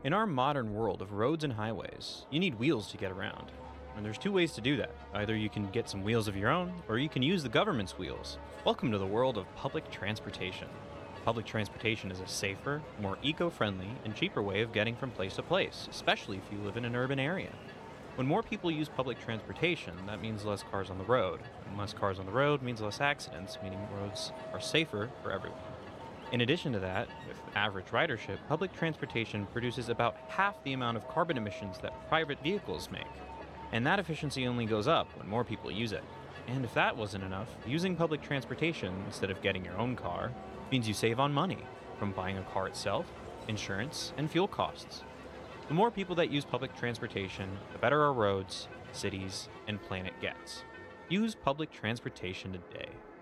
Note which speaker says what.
Speaker 1: In our modern world of roads and highways, you need wheels to get around. And there's two ways to do that. Either you can get some wheels of your own, or you can use the government's wheels. Welcome to the world of public transportation. Public transportation is a safer, more eco friendly, and cheaper way of getting from place to place, especially if you live in an urban area. When more people use public transportation, that means less cars on the road. And less cars on the road means less accidents, meaning roads are safer for everyone. In addition to that, with average ridership, public transportation produces about half the amount of carbon emissions that private vehicles make. And that efficiency only goes up when more people use it. And if that wasn't enough, using public transportation instead of getting your own car means you save on money from buying a car itself, insurance, and fuel costs. The more people that use public transportation, the better our roads, cities, and planet gets. Use public transportation today.